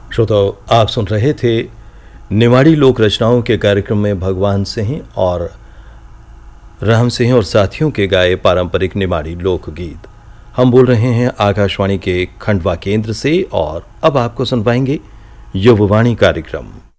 श्रोताओ, आप सुन रहे थे निमाड़ी लोक रचनाओं के कार्यक्रम में भगवान सिंह और राम सिंह और साथियों के गाए पारंपरिक निमाड़ी लोकगीत। हम बोल रहे हैं आकाशवाणी के खंडवा केंद्र से और अब आपको सुनवाएंगे युववाणी कार्यक्रम।